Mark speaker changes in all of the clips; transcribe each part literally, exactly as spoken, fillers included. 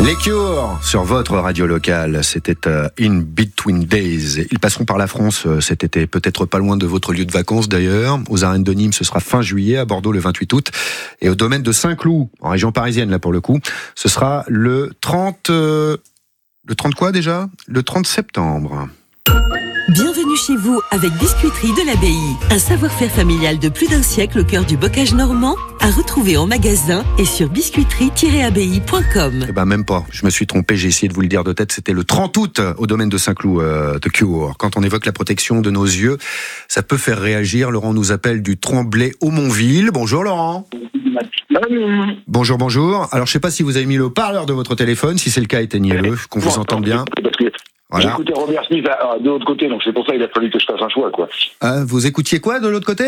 Speaker 1: Les Cure sur votre radio locale, c'était euh, In Between Days. Ils passeront par la France euh, cet été, peut-être pas loin de votre lieu de vacances d'ailleurs. Aux arènes de Nîmes, ce sera fin juillet, à Bordeaux le vingt-huit août. Et au domaine de Saint-Cloud, en région parisienne là pour le coup, ce sera le trente... Euh, le trente quoi déjà ? Le trente septembre.
Speaker 2: Bienvenue chez vous avec Biscuiterie de l'Abbaye. Un savoir-faire familial de plus d'un siècle au cœur du bocage normand, à retrouver en magasin et sur biscuiterie tiret abbaye point com.
Speaker 1: Eh ben même pas, je me suis trompé, j'ai essayé de vous le dire de tête, c'était le trente août au domaine de Saint-Cloud euh, de Cure. Quand on évoque la protection de nos yeux, ça peut faire réagir. Laurent nous appelle du Tremblay-Aumonville. Bonjour Laurent. Bonjour, bonjour. Alors je sais pas si vous avez mis le haut-parleur de votre téléphone, si c'est le cas, éteignez-le, qu'on vous entende bien.
Speaker 3: Voilà. J'écoutais Robert Smith de l'autre côté, donc c'est pour ça qu'il a fallu que je fasse un choix, quoi.
Speaker 1: Ah, vous écoutiez quoi de l'autre côté ?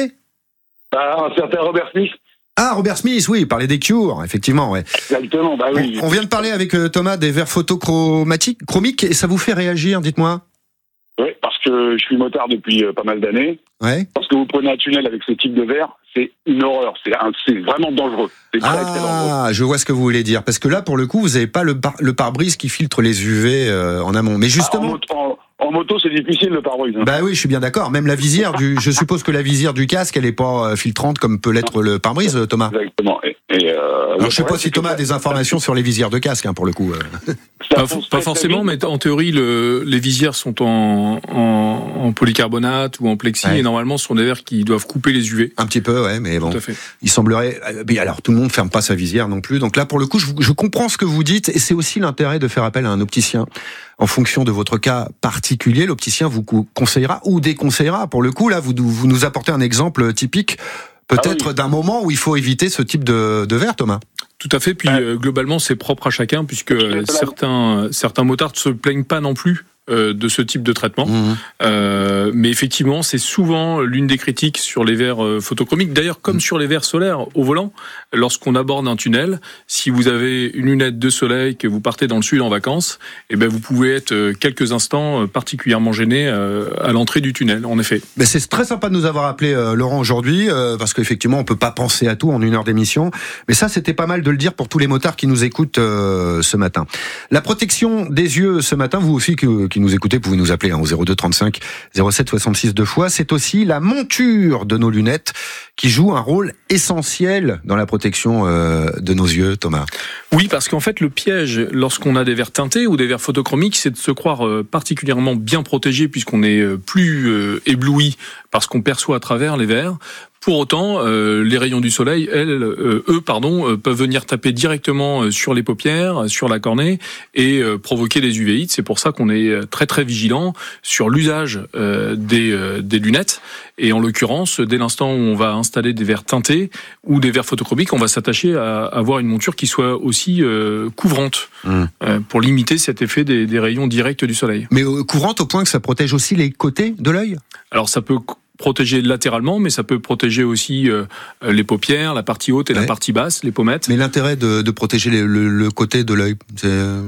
Speaker 3: Bah, un certain Robert Smith.
Speaker 1: Ah, Robert Smith, oui, il parlait des Cure, effectivement, ouais.
Speaker 3: Exactement, bah oui.
Speaker 1: On, on vient de parler avec euh, Thomas des verres photochromatiques, chromiques, et ça vous fait réagir, dites-moi ?
Speaker 3: Oui, parce que je suis motard depuis euh, pas mal d'années.
Speaker 1: Ouais.
Speaker 3: Parce que vous prenez un tunnel avec ce type de verre, c'est une horreur, c'est, un, c'est vraiment dangereux. C'est très,
Speaker 1: ah,
Speaker 3: très dangereux.
Speaker 1: Je vois ce que vous voulez dire, parce que là, pour le coup, vous n'avez pas le, bar, le pare-brise qui filtre les U V euh, en amont. Mais justement...
Speaker 3: Ah, en, moto, en, en moto, c'est difficile le pare-brise. Hein.
Speaker 1: Bah oui, je suis bien d'accord. Même la visière du, je suppose que la visière du casque, elle est pas filtrante comme peut l'être le pare-brise, Thomas.
Speaker 3: Exactement. Et, et euh,
Speaker 1: Alors, je sais pas si Thomas a des informations sur les visières de casque, hein, pour le coup.
Speaker 4: Pas, pas forcément, mais en théorie, le, les visières sont en, en, en polycarbonate ou en plexi, ouais. Et normalement, ce sont des verres qui doivent couper les U V.
Speaker 1: Un petit peu, ouais, mais bon.
Speaker 4: Tout à fait.
Speaker 1: Il semblerait. Alors, tout le monde ferme pas sa visière non plus. Donc là, pour le coup, je, je comprends ce que vous dites, et c'est aussi l'intérêt de faire appel à un opticien. En fonction de votre cas particulier, l'opticien vous conseillera ou déconseillera. Pour le coup, là, vous, vous nous apportez un exemple typique, peut-être ah oui. d'un moment où il faut éviter ce type de, de verre, Thomas.
Speaker 4: Tout à fait. Puis euh, globalement, c'est propre à chacun, puisque euh, certains certains motards ne se plaignent pas non plus euh, de ce type de traitement. Mmh. Euh, mais effectivement, c'est souvent l'une des critiques sur les verres euh, photochromiques. D'ailleurs, comme mmh. sur les verres solaires au volant, lorsqu'on aborde un tunnel, si vous avez une lunette de soleil, que vous partez dans le sud en vacances, eh ben vous pouvez être quelques instants particulièrement gêné euh, à l'entrée du tunnel. En effet.
Speaker 1: Mais c'est très sympa de nous avoir appelé euh, Laurent aujourd'hui, euh, parce qu'effectivement, on peut pas penser à tout en une heure d'émission. Mais ça, c'était pas mal de le dire pour tous les motards qui nous écoutent euh, ce matin. La protection des yeux ce matin, vous aussi que, qui nous écoutez, pouvez nous appeler hein, au zéro deux trente-cinq zéro sept soixante-six deux fois. C'est aussi la monture de nos lunettes qui joue un rôle essentiel dans la protection euh, de nos yeux, Thomas.
Speaker 4: Oui, parce qu'en fait, le piège, lorsqu'on a des verres teintés ou des verres photochromiques, c'est de se croire euh, particulièrement bien protégé puisqu'on est euh, plus euh, ébloui parce qu'on perçoit à travers les verres. Pour autant, euh, les rayons du soleil, elles, euh, eux, pardon, euh, peuvent venir taper directement sur les paupières, sur la cornée et euh, provoquer des uvéites. C'est pour ça qu'on est très très vigilant sur l'usage euh, des, euh, des lunettes. Et en l'occurrence, dès l'instant où on va installer des verres teintés ou des verres photochromiques, on va s'attacher à avoir une monture qui soit aussi euh, couvrante mmh. euh, pour limiter cet effet des, des rayons directs du soleil.
Speaker 1: Mais euh, couvrante au point que ça protège aussi les côtés de l'œil ?
Speaker 4: Alors ça peut protéger latéralement, mais ça peut protéger aussi euh, les paupières, la partie haute et ouais. la partie basse, les pommettes.
Speaker 1: Mais l'intérêt de, de protéger le, le, le côté de l'œil, c'est...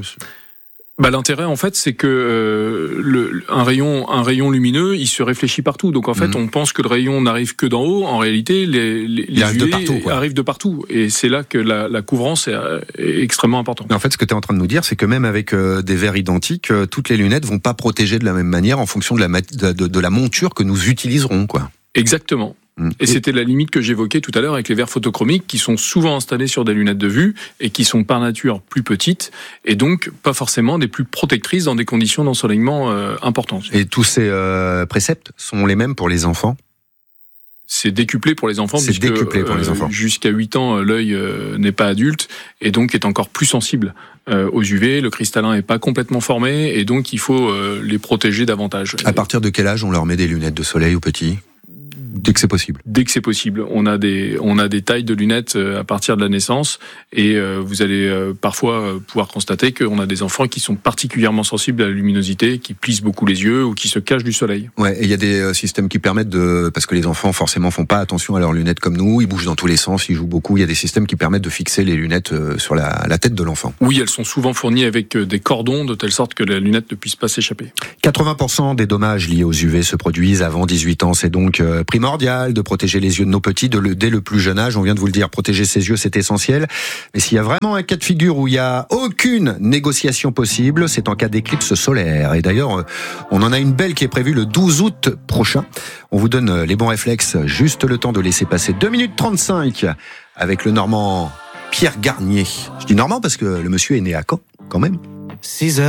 Speaker 4: Bah, l'intérêt, en fait, c'est que euh, le, un rayon, un rayon lumineux, il se réfléchit partout. Donc, en fait, mmh. on pense que le rayon n'arrive que d'en haut. En réalité, les, les, les U V de partout, arrivent de partout. Et c'est là que la, la couvrance est, est extrêmement importante.
Speaker 1: Mais en fait, ce que tu es en train de nous dire, c'est que même avec euh, des verres identiques, euh, toutes les lunettes vont pas protéger de la même manière en fonction de la, de, de, de la monture que nous utiliserons, quoi.
Speaker 4: Exactement. Et c'était la limite que j'évoquais tout à l'heure avec les verres photochromiques qui sont souvent installés sur des lunettes de vue et qui sont par nature plus petites et donc pas forcément des plus protectrices dans des conditions d'ensoleillement euh, importantes.
Speaker 1: Et tous ces euh, préceptes sont les mêmes pour les enfants ?
Speaker 4: C'est décuplé pour les enfants,
Speaker 1: c'est puisque décuplé pour les enfants.
Speaker 4: Euh, jusqu'à huit ans, l'œil euh, n'est pas adulte et donc est encore plus sensible euh, aux U V. Le cristallin n'est pas complètement formé et donc il faut euh, les protéger davantage.
Speaker 1: À partir de quel âge on leur met des lunettes de soleil aux petits ? Dès que c'est possible.
Speaker 4: Dès que c'est possible. On a des, on a des tailles de lunettes à partir de la naissance et vous allez parfois pouvoir constater qu'on a des enfants qui sont particulièrement sensibles à la luminosité, qui plissent beaucoup les yeux ou qui se cachent du soleil.
Speaker 1: Ouais, et il y a des systèmes qui permettent de, parce que les enfants forcément font pas attention à leurs lunettes comme nous, ils bougent dans tous les sens, ils jouent beaucoup, il y a des systèmes qui permettent de fixer les lunettes sur la, la tête de l'enfant.
Speaker 4: Oui, elles sont souvent fournies avec des cordons de telle sorte que la lunette ne puisse pas s'échapper.
Speaker 1: quatre-vingts pour cent des dommages liés aux U V se produisent avant dix-huit ans, c'est donc primordial primordial de protéger les yeux de nos petits de le, dès le plus jeune âge. On vient de vous le dire, protéger ses yeux, c'est essentiel. Mais s'il y a vraiment un cas de figure où il n'y a aucune négociation possible, c'est en cas d'éclipse solaire. Et d'ailleurs, on en a une belle qui est prévue le douze août prochain. On vous donne les bons réflexes, juste le temps de laisser passer deux minutes trente-cinq avec le Normand Pierre Garnier. Je dis Normand parce que le monsieur est né à Caen, quand même.
Speaker 5: six heures.